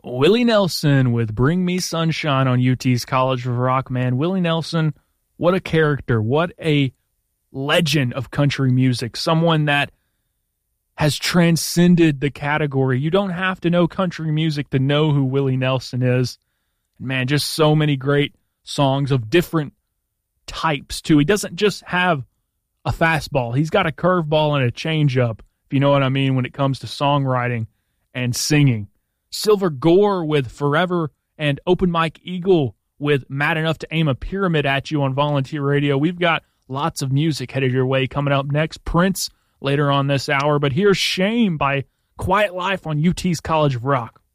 Willie Nelson with Bring Me Sunshine on UT's College of Rock, man. Willie Nelson, what a character. What a legend of country music. Someone that has transcended the category. You don't have to know country music to know who Willie Nelson is. Man, just so many great songs of different types, too. He doesn't just have a fastball. He's got a curveball and a changeup, if you know what I mean, when it comes to songwriting and singing. Silver Gore with Forever, and Open Mike Eagle with Mad Enough to Aim a Pyramid at You on Volunteer Radio. We've got lots of music headed your way coming up next. Prince later on this hour, but here's Shame by Quiet Life on UT's College of Rock.